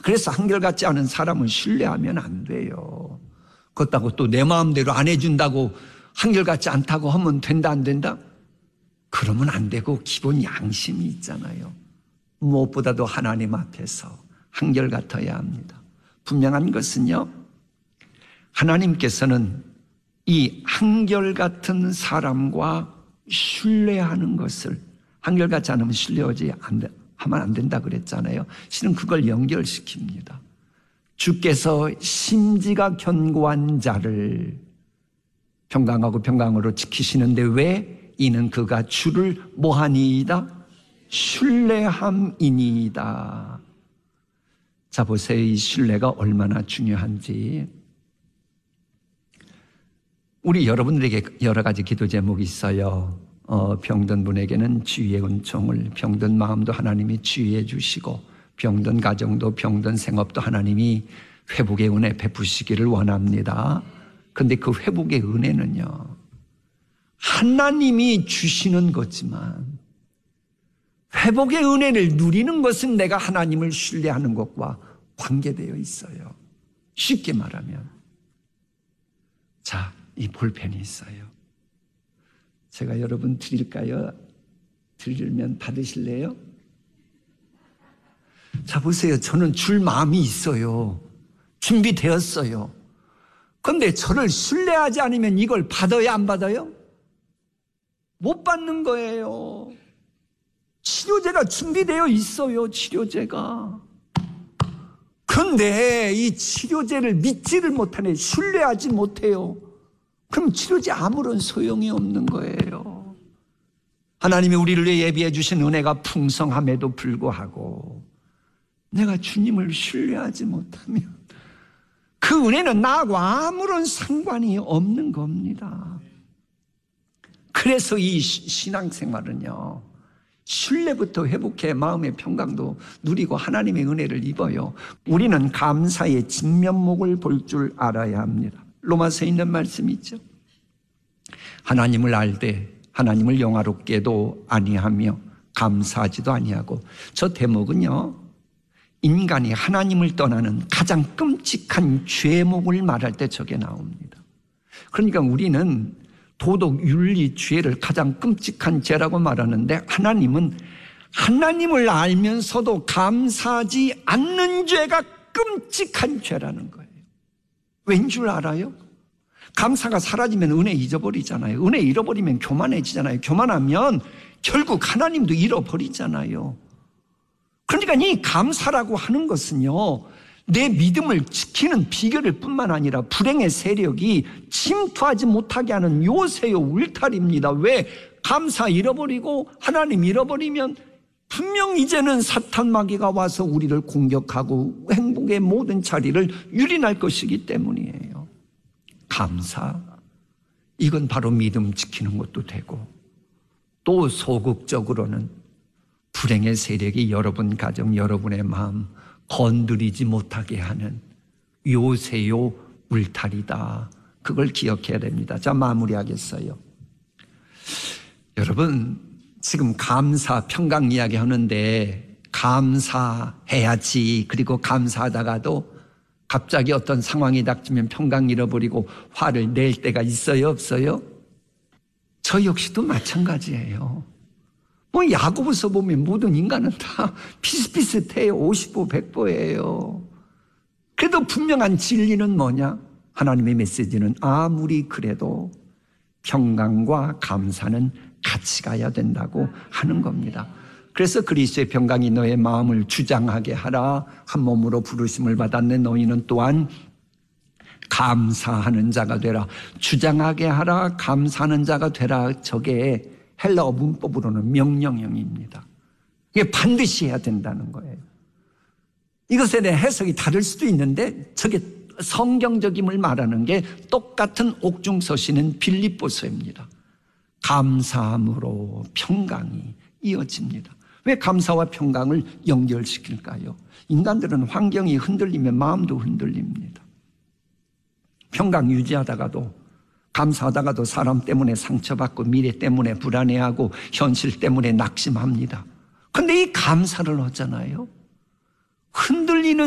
그래서 한결같지 않은 사람은 신뢰하면 안 돼요. 그렇다고 또 내 마음대로 안 해준다고 한결같지 않다고 하면 된다 안 된다? 그러면 안 되고 기본 양심이 있잖아요. 무엇보다도 하나님 앞에서 한결같아야 합니다. 분명한 것은요, 하나님께서는 이 한결같은 사람과 신뢰하는 것을, 한결같지 않으면 신뢰하지 하면 안 된다 그랬잖아요. 실은 그걸 연결시킵니다. 주께서 심지가 견고한 자를 평강하고 평강으로 지키시는데 왜? 이는 그가 주를 뭐하니이다? 신뢰함이니이다. 자, 보세요. 이 신뢰가 얼마나 중요한지. 우리 여러분들에게 여러 가지 기도 제목이 있어요. 병든 분에게는 치유의 은총을, 병든 마음도 하나님이 치유해 주시고, 병든 가정도 병든 생업도 하나님이 회복의 은혜 베푸시기를 원합니다. 그런데 그 회복의 은혜는요, 하나님이 주시는 거지만 회복의 은혜를 누리는 것은 내가 하나님을 신뢰하는 것과 관계되어 있어요. 쉽게 말하면, 자, 이 볼펜이 있어요. 제가 여러분 드릴까요? 드리면 받으실래요? 자, 보세요. 저는 줄 마음이 있어요. 준비되었어요. 그런데 저를 신뢰하지 않으면 이걸 받아야 안 받아요? 못 받는 거예요. 치료제가 준비되어 있어요. 치료제가. 그런데 이 치료제를 믿지를 못하네. 신뢰하지 못해요. 그럼 치료제 아무런 소용이 없는 거예요. 하나님이 우리를 위해 예비해 주신 은혜가 풍성함에도 불구하고 내가 주님을 신뢰하지 못하면 그 은혜는 나하고 아무런 상관이 없는 겁니다. 그래서 이 신앙생활은요, 신뢰부터 회복해 마음의 평강도 누리고 하나님의 은혜를 입어요. 우리는 감사의 진면목을 볼 줄 알아야 합니다. 로마서에 있는 말씀이 있죠. 하나님을 알되 하나님을 영화롭게도 아니하며 감사하지도 아니하고. 저 대목은요, 인간이 하나님을 떠나는 가장 끔찍한 죄목을 말할 때 저게 나옵니다. 그러니까 우리는 도덕, 윤리, 죄를 가장 끔찍한 죄라고 말하는데, 하나님은 하나님을 알면서도 감사하지 않는 죄가 끔찍한 죄라는 거예요. 왠 줄 알아요? 감사가 사라지면 은혜 잊어버리잖아요. 은혜 잃어버리면 교만해지잖아요. 교만하면 결국 하나님도 잃어버리잖아요. 그러니까 이 감사라고 하는 것은요, 내 믿음을 지키는 비결일 뿐만 아니라 불행의 세력이 침투하지 못하게 하는 요새요 울타리입니다. 왜? 감사 잃어버리고 하나님 잃어버리면 분명 이제는 사탄 마귀가 와서 우리를 공격하고 행복의 모든 자리를 유린할 것이기 때문이에요. 감사, 이건 바로 믿음 지키는 것도 되고, 또 소극적으로는 불행의 세력이 여러분 가정, 여러분의 마음 건드리지 못하게 하는 요새요 울타리다. 그걸 기억해야 됩니다. 자, 마무리하겠어요. 여러분, 지금 감사, 평강 이야기 하는데 감사해야지, 그리고 감사하다가도 갑자기 어떤 상황이 닥치면 평강 잃어버리고 화를 낼 때가 있어요, 없어요? 저 역시도 마찬가지예요. 뭐 야고보서 보면 모든 인간은 다 비슷비슷해요. 50보 100보예요. 그래도 분명한 진리는 뭐냐? 하나님의 메시지는 아무리 그래도 평강과 감사는 같이 가야 된다고 하는 겁니다. 그래서 그리스도의 평강이 너의 마음을 주장하게 하라. 한 몸으로 부르심을 받았네. 너희는 또한 감사하는 자가 되라. 주장하게 하라. 감사하는 자가 되라. 저게 헬라어 문법으로는 명령형입니다. 이게 반드시 해야 된다는 거예요. 이것에 대한 해석이 다를 수도 있는데 저게 성경적임을 말하는 게 똑같은 옥중서신은 빌립보서입니다. 감사함으로 평강이 이어집니다. 왜 감사와 평강을 연결시킬까요? 인간들은 환경이 흔들리면 마음도 흔들립니다. 평강 유지하다가도, 감사하다가도 사람 때문에 상처받고 미래 때문에 불안해하고 현실 때문에 낙심합니다. 그런데 이 감사를 하잖아요. 흔들리는